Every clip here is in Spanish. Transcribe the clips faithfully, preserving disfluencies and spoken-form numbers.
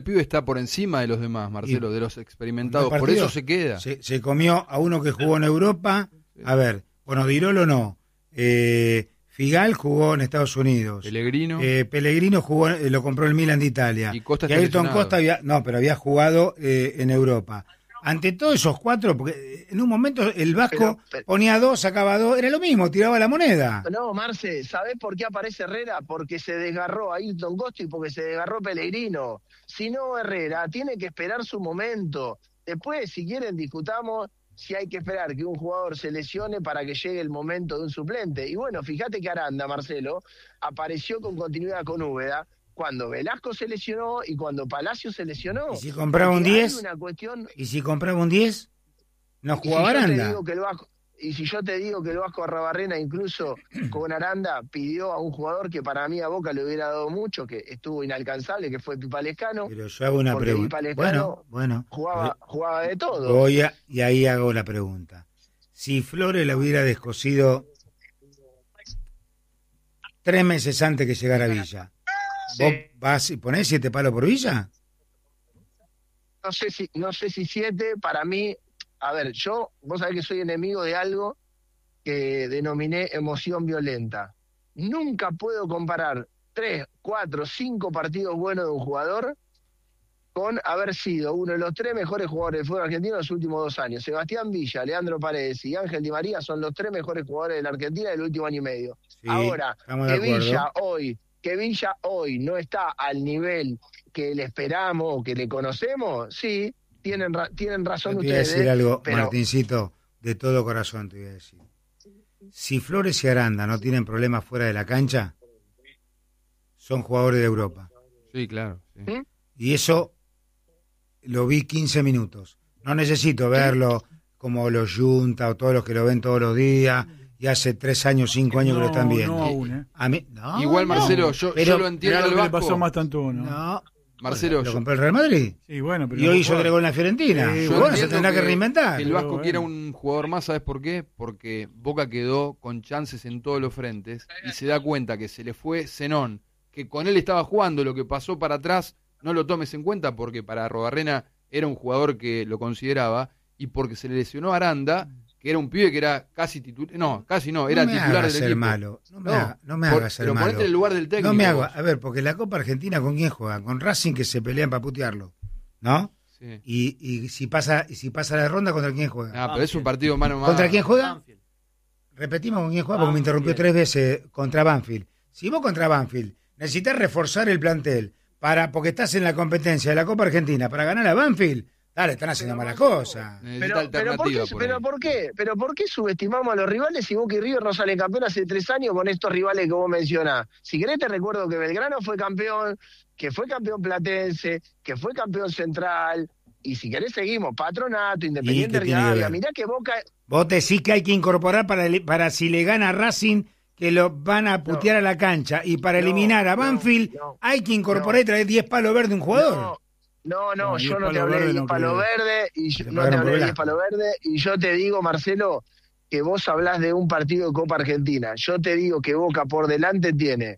El pibe está por encima de los demás, Marcelo, y, de los experimentados, partido, por eso se queda. Se, se comió a uno que jugó en Europa, a ver, bueno, Dirolo no, eh, Figal jugó en Estados Unidos. Pellegrino. Eh, Pellegrino jugó, eh, lo compró el Milan de Italia. Y Costa y Ayrton Costa había, no, pero había jugado eh, en Europa. Ante todos esos cuatro, porque en un momento el Vasco pero, pero, ponía dos, sacaba dos, era lo mismo, tiraba la moneda. No, Marce, ¿sabés por qué aparece Herrera? Porque se desgarró a Ayrton Costa y porque se desgarró Pellegrino. Si no, Herrera tiene que esperar su momento. Después, si quieren, discutamos si hay que esperar que un jugador se lesione para que llegue el momento de un suplente. Y bueno, fíjate que Aranda, Marcelo, apareció con continuidad con Úbeda cuando Velasco se lesionó y cuando Palacio se lesionó. ¿Y si compraba un diez? Una cuestión... ¿Y si compraba un diez? No jugaba si Aranda. Vasco... Y si yo te digo que el Vasco Arrabarrena incluso con Aranda pidió a un jugador que para mí a Boca le hubiera dado mucho, que estuvo inalcanzable, que fue Pipa Lescano. Pero yo hago una pregunta. Bueno, bueno. Jugaba, jugaba de todo. Voy a, y ahí hago la pregunta. Si Flores la hubiera descosido tres meses antes que llegara a Villa, sí. ¿Vos vas y ponés siete palos por Villa? No sé si, no sé si siete, para mí... A ver, yo, vos sabés que soy enemigo de algo que denominé emoción violenta. Nunca puedo comparar tres, cuatro, cinco partidos buenos de un jugador con haber sido uno de los tres mejores jugadores del fútbol argentino en los últimos dos años. Sebastián Villa, Leandro Paredes y Ángel Di María son los tres mejores jugadores de la Argentina del último año y medio. Sí, ahora, que Villa hoy, que Villa hoy no está al nivel que le esperamos o que le conocemos, sí, Tienen, ra- tienen razón te ustedes. Te voy a decir algo, pero... Martincito, de todo corazón te voy a decir. Si Flores y Aranda no tienen problemas fuera de la cancha, son jugadores de Europa. Sí, claro. Sí. ¿Mm? Y eso lo vi quince minutos. No necesito verlo como los Junta o todos los que lo ven todos los días y hace tres años, cinco años no, que lo están viendo. No aún, ¿eh? A mí, no, Igual, no. Marcelo, yo, pero, yo lo entiendo al lo que Vasco. le pasó más tanto, ¿no? No. Marcelo, ¿Lo yo, compró el Real Madrid? Sí, bueno, pero y no hoy hizo juega. tres goles en la Fiorentina. Sí, Y yo bueno, se entiendo tendrá que, que reinventar. que el Vasco bueno. quiera un jugador más, ¿sabes por qué? Porque Boca quedó con chances en todos los frentes y se da cuenta que se le fue Zenón, que con él estaba jugando, lo que pasó para atrás, no lo tomes en cuenta porque para Arrabarrena era un jugador que lo consideraba y porque se le lesionó a Aranda, que era un pibe que era casi titular, no, casi no, era no me titular hagas del ser equipo. malo. No me, No, haga, no me por, hagas ser pero malo. ponete en el lugar del técnico. No me hago, vos. a ver, porque la Copa Argentina, ¿con quién juegan? Con Racing, que se pelean para putearlo, ¿no? Sí. Y, y si pasa y si pasa la ronda, ¿contra quién juega? Ah, pero es un partido mano a mano. ¿Contra quién juega? Repetimos con quién juega, porque me interrumpió tres veces contra Banfield. Si vos contra Banfield necesitas reforzar el plantel para porque estás en la competencia de la Copa Argentina para ganar a Banfield, dale, están haciendo malas cosas. Pero, pero, ¿por qué, por pero, ¿por qué? ¿Pero por qué subestimamos a los rivales si Boca y River no salen campeón hace tres años con estos rivales que vos mencionás? Si querés te recuerdo que Belgrano fue campeón, que fue campeón platense, que fue campeón central, y si querés seguimos, Patronato, Independiente Rivadavia, mirá que Boca... Vos decís que hay que incorporar para, el, para si le gana a Racing, que lo van a putear no, a la cancha, y para no, eliminar a Banfield, no, no, hay que incorporar y traer diez palos verdes de un jugador. No. No, no, no yo no te hablé de diez palos verdes y yo, no te hablé de diez palos verdes y yo te digo, Marcelo, que vos hablás de un partido de Copa Argentina. Yo te digo que Boca por delante tiene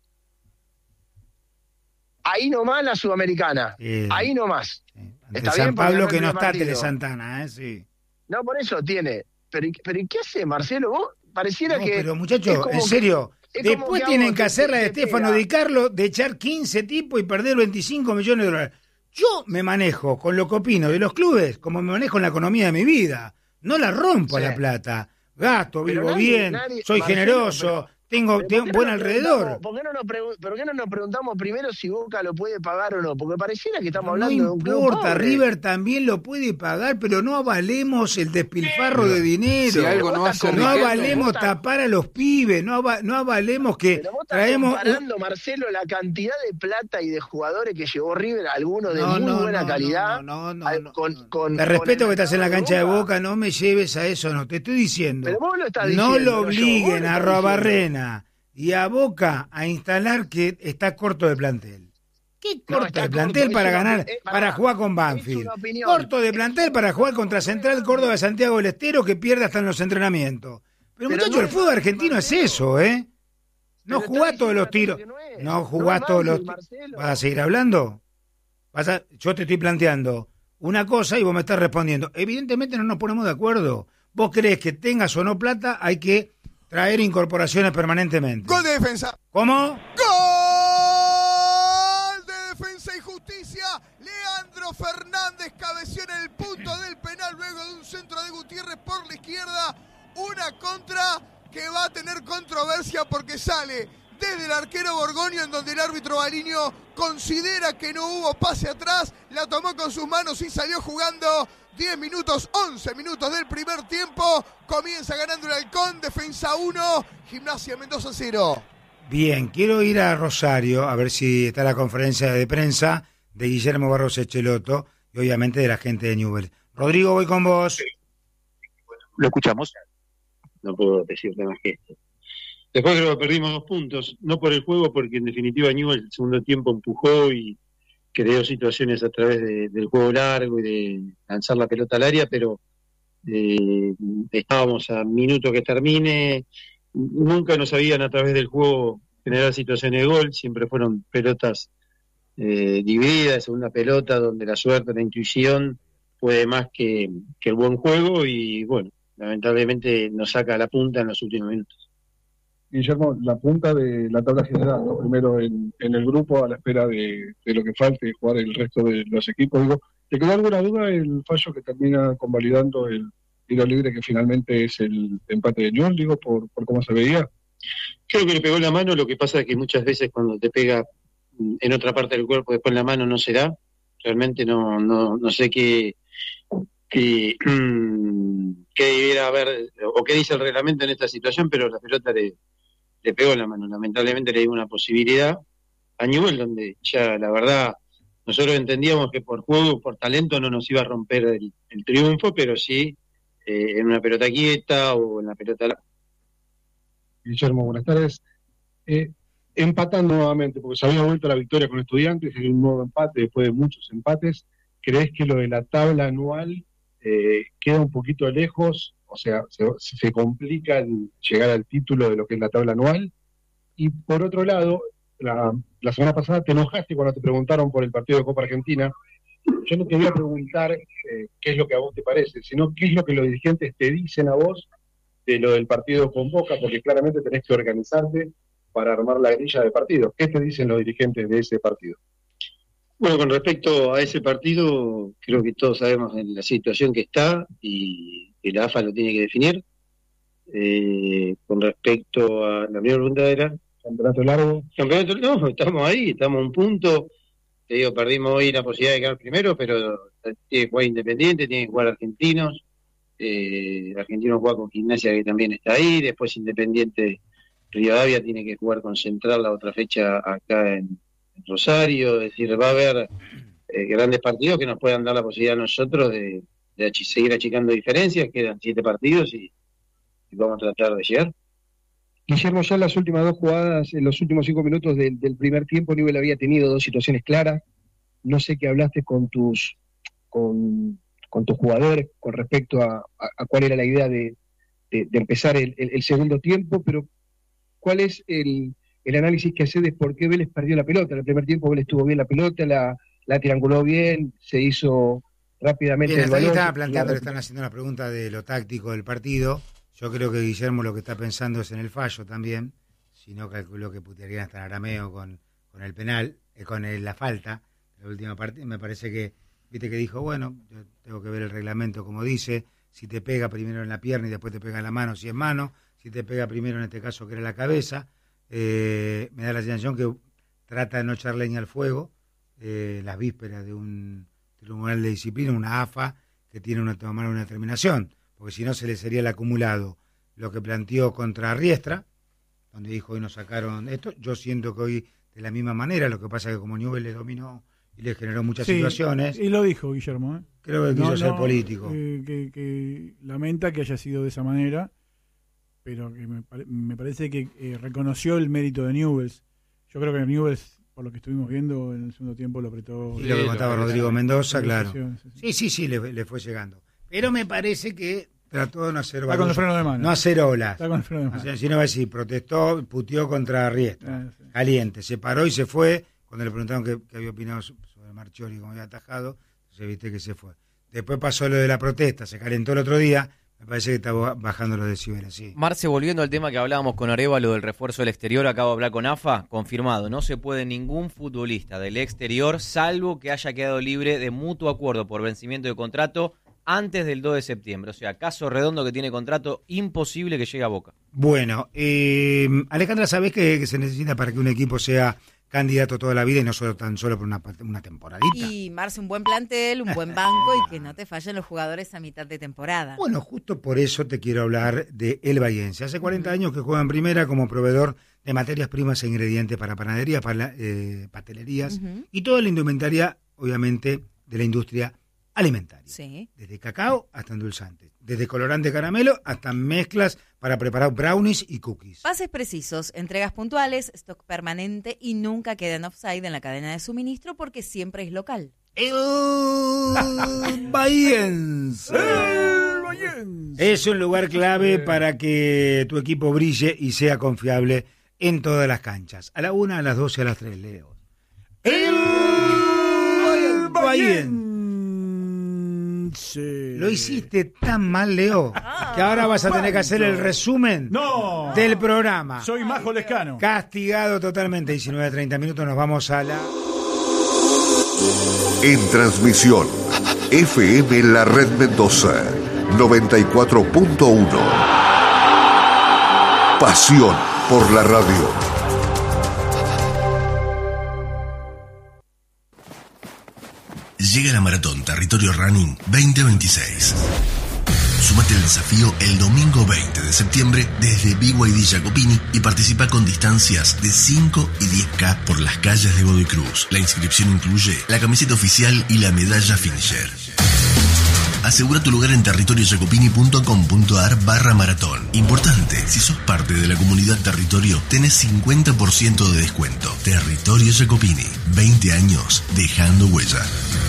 ahí nomás la Sudamericana, sí. Ahí nomás. Sí. Está San bien Pablo que no está Tele Santana, ¿eh? Sí. No, por eso tiene. Pero, pero ¿y qué hace, Marcelo? Vos pareciera no, que... pero muchachos, en serio... Que... Después tienen que hacer la de Estefano Di Carlo de echar quince tipos y perder veinticinco millones de dólares. Yo me manejo con lo que opino de los clubes como me manejo en la economía de mi vida. No la rompo sí. a la plata. Gasto, vivo nadie, bien, nadie, soy Marcelo, generoso, pero, tengo, pero tengo buen no alrededor. ¿por qué, no nos pregu- ¿Por qué no nos preguntamos primero si Boca lo puede pagar o no? Porque pareciera que estamos no hablando de un club No importa, pobre. River también lo puede pagar, pero no avalemos el despilfarro pero, de dinero. Si algo no, hace no avalemos tapar a los pibes, no, ava- no avalemos que pero vos estás traemos... comparando, Marcelo, la cantidad de plata y de jugadores que llevó River, algunos de no, muy no, buena no, calidad. No, no, no. Al, no, con, no. con, Te respeto con que estás en la cancha de Boca. Boca, no me lleves a eso, no. Te estoy diciendo. Pero vos lo estás no diciendo. lo obliguen yo, a Arrabarrena y a Boca a instalar que está corto de plantel. ¿Qué corto no, de plantel corto, para ganar, una, eh, para, para jugar con Banfield? Corto de plantel para jugar contra Central Córdoba de Santiago del Estero que pierde hasta en los entrenamientos. Pero, pero muchachos, no el fútbol argentino Marcelo. Es eso, ¿eh? No jugás todos los tiros. No, es. no jugás no todos los tiros. ¿Vas a seguir hablando? Pasa, yo te estoy planteando una cosa y vos me estás respondiendo. Evidentemente no nos ponemos de acuerdo. Vos crees que tengas o no plata, hay que traer incorporaciones permanentemente. Gol de Defensa. ¿Cómo? ¡Gol de Defensa y Justicia! Leandro Fernández cabeció en el punto del penal luego de un centro de Gutiérrez por la izquierda. Una contra que va a tener controversia porque sale desde el arquero Borgoño, en donde el árbitro Baliño considera que no hubo pase atrás, la tomó con sus manos y salió jugando. diez minutos, once minutos del primer tiempo, comienza ganando el Halcón, Defensa uno, Gimnasia Mendoza cero. Bien, quiero ir a Rosario a ver si está la conferencia de prensa de Guillermo Barros Echeloto y obviamente de la gente de Newell's. Rodrigo, voy con vos. Lo escuchamos. No puedo decirte más que esto. Después creo que perdimos dos puntos, no por el juego, porque en definitiva Newell's el segundo tiempo empujó y creó situaciones a través de, del juego largo y de lanzar la pelota al área, pero eh, estábamos a minuto que termine, nunca nos habían a través del juego generar situaciones de gol, siempre fueron pelotas eh, divididas, una pelota donde la suerte, la intuición puede más que, que el buen juego y bueno, lamentablemente nos saca la punta en los últimos minutos. Guillermo, la punta de la tabla general, ¿no? Primero en, en el grupo a la espera de, de lo que falte de jugar el resto de los equipos. Digo, ¿te quedó alguna duda el fallo que termina convalidando el tiro libre que finalmente es el empate de Newell's, digo, por, por cómo se veía? Creo que le pegó la mano, lo que pasa es que muchas veces cuando te pega en otra parte del cuerpo después la mano no se da. Realmente no, no, no sé qué, qué, qué debiera haber o qué dice el reglamento en esta situación, pero la pelota le le pegó la mano, lamentablemente le dio una posibilidad a Newell's, donde ya la verdad nosotros entendíamos que por juego, por talento no nos iba a romper el, el triunfo, pero sí eh, en una pelota quieta o en la pelota larga. Guillermo, buenas tardes. Eh, empatando nuevamente, porque se había vuelto la victoria con Estudiantes, en un nuevo empate después de muchos empates, ¿crees que lo de la tabla anual eh, queda un poquito lejos? O sea, se, se complica el llegar al título de lo que es la tabla anual. Y por otro lado, la, la semana pasada te enojaste cuando te preguntaron por el partido de Copa Argentina. Yo no te voy a preguntar eh, qué es lo que a vos te parece, sino qué es lo que los dirigentes te dicen a vos de lo del partido con Boca, porque claramente tenés que organizarte para armar la grilla de partidos. ¿Qué te dicen los dirigentes de ese partido? Bueno, con respecto a ese partido, creo que todos sabemos en la situación que está y que la A F A lo tiene que definir. Eh, con respecto a la primera pregunta era... ¿Campeonato largo? Campeonato, no, estamos ahí, estamos a un punto. Te digo, perdimos hoy la posibilidad de quedar primero, pero tiene que jugar Independiente, tiene que jugar Argentinos. Eh, Argentinos juega con Gimnasia, que también está ahí. Después Independiente Rivadavia tiene que jugar con Central la otra fecha acá en Rosario, es decir, va a haber eh, grandes partidos que nos puedan dar la posibilidad a nosotros de, de ach- seguir achicando diferencias. Quedan siete partidos y, y vamos a tratar de llegar. Guillermo, ya en las últimas dos jugadas, en los últimos cinco minutos del, del primer tiempo, Newell's había tenido dos situaciones claras. No sé qué hablaste con tus con, con tus jugadores con respecto a, a, a cuál era la idea de, de, de empezar el, el, el segundo tiempo, pero ¿cuál es el el análisis que hace de por qué Vélez perdió la pelota? En el primer tiempo Vélez tuvo bien la pelota, la, la trianguló bien, se hizo rápidamente bien, el balón. Estaba planteando, le están haciendo una pregunta de lo táctico del partido. Yo creo que Guillermo lo que está pensando es en el fallo también, si no calculó que putearían hasta en Arameo con, con el penal, eh, con el, la falta, la última parte. Me parece que, viste que dijo, bueno, yo tengo que ver el reglamento como dice, si te pega primero en la pierna y después te pega en la mano, si es mano, si te pega primero en este caso que era la cabeza. Eh, me da la sensación que trata de no echar leña al fuego, eh, las vísperas de un tribunal de disciplina, una A F A que tiene una tomar una determinación, porque si no se le sería el acumulado lo que planteó contra Riestra, donde dijo hoy nos sacaron esto. Yo siento que hoy de la misma manera, lo que pasa es que como Newell's le dominó y le generó muchas sí, situaciones. Y lo dijo Guillermo, ¿eh? Creo que quiso no, ser no, político. Eh, que, que lamenta que haya sido de esa manera, pero que me, me parece que eh, reconoció el mérito de Newell's. Yo creo que Newell's, por lo que estuvimos viendo en el segundo tiempo, lo apretó. Y lo que contaba Rodrigo Mendoza, claro. Sí, sí, sí, sí le, le fue llegando. Pero me parece que trató de no hacer Está con el freno de mano. No hacer olas. Está con el freno de mano. O sea, si no va a decir, protestó, puteó contra Riestra. Ah, sí. Caliente, se paró y se fue. Cuando le preguntaron qué, qué había opinado sobre de Marchiori como había atajado, entonces viste que se fue. Después pasó lo de la protesta, se calentó el otro día, me parece que está bajando los decibeles, sí. Marce, volviendo al tema que hablábamos con Arévalo del refuerzo del exterior, acabo de hablar con A F A, confirmado, no se puede ningún futbolista del exterior, salvo que haya quedado libre de mutuo acuerdo por vencimiento de contrato antes del dos de septiembre. O sea, caso redondo que tiene contrato, imposible que llegue a Boca. Bueno, eh, Alejandra, ¿sabés qué, qué se necesita para que un equipo sea candidato toda la vida y no solo tan solo por una, una temporadita? Y, Marce, un buen plantel, un buen banco y que no te fallen los jugadores a mitad de temporada. Bueno, justo por eso te quiero hablar de El Bahiense. Hace cuarenta uh-huh. años que juega en primera como proveedor de materias primas e ingredientes para panaderías, para eh, pastelerías uh-huh. y toda la indumentaria, obviamente, de la industria alimentaria. Sí. Desde cacao hasta endulzantes. Desde colorante caramelo hasta mezclas para preparar brownies y cookies. Pases precisos, entregas puntuales, stock permanente y nunca queden offside en la cadena de suministro porque siempre es local. El Bahiense. El Bahiense. Es un lugar clave para que tu equipo brille y sea confiable en todas las canchas. A la una, a las doce, a las tres, Leo. El Bahiense. Sí. Lo hiciste tan mal, Leo, ah, que ahora vas a tener que hacer el resumen no. del programa. Soy Majo Lescano. Castigado totalmente. diecinueve a treinta minutos, nos vamos a la... En transmisión, F M La Red Mendoza, noventa y cuatro punto uno. Pasión por la radio. Llega la Maratón Territorio Running veinte veintiséis. Súmate al desafío el domingo veinte de septiembre desde B Y D Jacopini y participa con distancias de cinco y diez K por las calles de Godoy Cruz. La inscripción incluye la camiseta oficial y la medalla finisher. Asegura tu lugar en territoriojacopini.com.ar barra maratón. Importante, si sos parte de la comunidad Territorio, tenés cincuenta por ciento de descuento. Territorio Jacopini, veinte años dejando huella.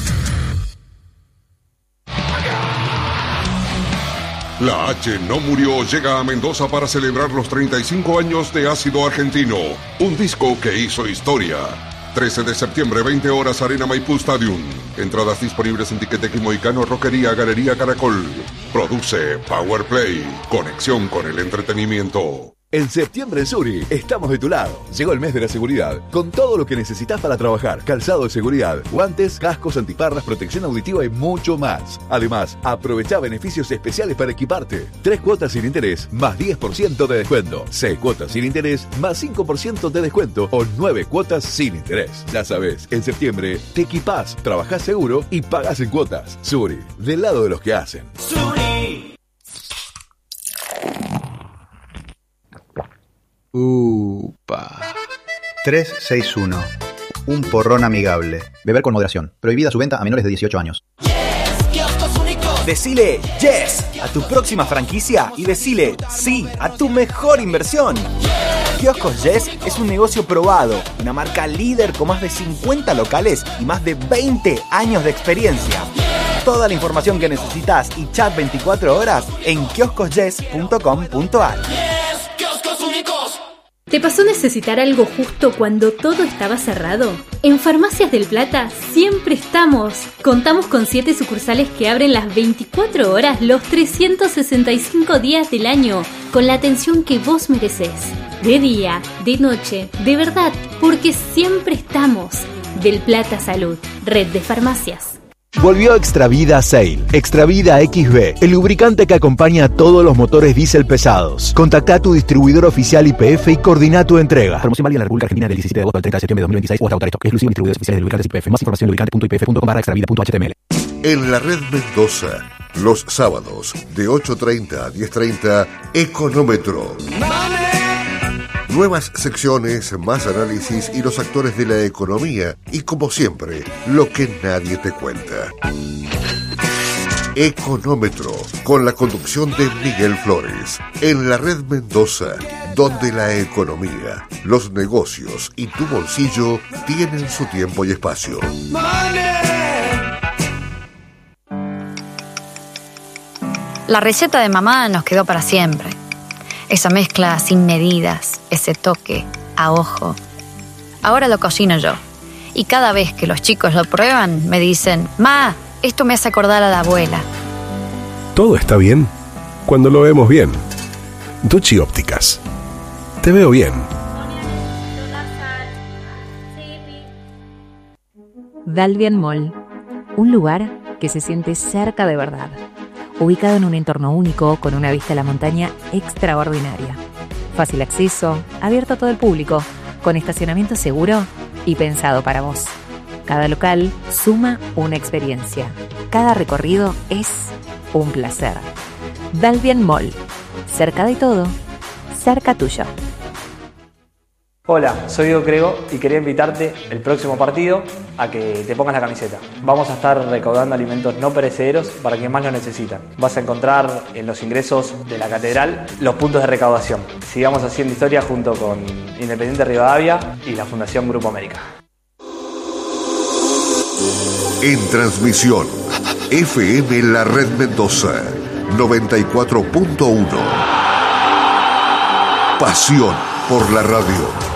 La H no murió llega a Mendoza para celebrar los treinta y cinco años de Ácido Argentino, un disco que hizo historia. trece de septiembre, veinte horas, Arena Maipú Stadium. Entradas disponibles en Tiqueteque Moicano, Roquería, Galería Caracol. Produce Power Play, conexión con el entretenimiento. En septiembre en Suri estamos de tu lado. Llegó el mes de la seguridad, con todo lo que necesitas para trabajar. Calzado de seguridad, guantes, cascos, antiparras, protección auditiva y mucho más. Además, aprovecha beneficios especiales para equiparte. Tres cuotas sin interés, más diez por ciento de descuento. Seis cuotas sin interés, más cinco por ciento de descuento. O nueve cuotas sin interés. Ya sabes, en septiembre te equipás, trabajás seguro y pagás en cuotas. Suri, del lado de los que hacen. Suri. Upa. trescientos sesenta y uno. Un porrón amigable. Beber con moderación. Prohibida su venta a menores de dieciocho años. Decile yes a tu próxima franquicia y decile sí a tu mejor inversión. Kioscos Yes es un negocio probado, una marca líder con más de cincuenta locales y más de veinte años de experiencia. Toda la información que necesitas y chat veinticuatro horas en kioscos yes punto com punto a r. ¿Te pasó necesitar algo justo cuando todo estaba cerrado? En Farmacias del Plata siempre estamos. Contamos con siete sucursales que abren las veinticuatro horas los trescientos sesenta y cinco días del año, con la atención que vos mereces. De día, de noche, de verdad, porque siempre estamos. Del Plata Salud, red de farmacias. Volvió Extravida Sail, Extravida X B, el lubricante que acompaña a todos los motores diésel pesados. Contacta a tu distribuidor oficial Y P F y coordina tu entrega. Promoción válida en la República Argentina del diecisiete de agosto al treinta de septiembre de dos mil veintiséis o hasta agotar stock. Exclusivo en distribuidores oficiales de lubricantes Y P F. Más información en lubricante punto i p f punto com barra extravida punto h t m l. En la Red Mendoza, los sábados de ocho treinta a diez treinta, Económetro. Nuevas secciones, más análisis y los actores de la economía. Y como siempre, lo que nadie te cuenta. Económetro, con la conducción de Miguel Flores. En la Red Mendoza, donde la economía, los negocios y tu bolsillo tienen su tiempo y espacio. La receta de mamá nos quedó para siempre. Esa mezcla sin medidas, ese toque, a ojo. Ahora lo cocino yo. Y cada vez que los chicos lo prueban, me dicen, Ma, esto me hace acordar a la abuela. Todo está bien cuando lo vemos bien. Ducci Ópticas. Te veo bien. Dalvian Mall, un lugar que se siente cerca de verdad, ubicado en un entorno único con una vista a la montaña extraordinaria. Fácil acceso, abierto a todo el público, con estacionamiento seguro y pensado para vos. Cada local suma una experiencia. Cada recorrido es un placer. Dalvian Mall, cerca de todo, cerca tuyo. Hola, soy Diego Crego y quería invitarte el próximo partido a que te pongas la camiseta. Vamos a estar recaudando alimentos no perecederos para quienes más lo necesitan. Vas a encontrar en los ingresos de la catedral los puntos de recaudación. Sigamos haciendo historia junto con Independiente Rivadavia y la Fundación Grupo América. En transmisión, F M La Red Mendoza, noventa y cuatro punto uno. Pasión por la radio.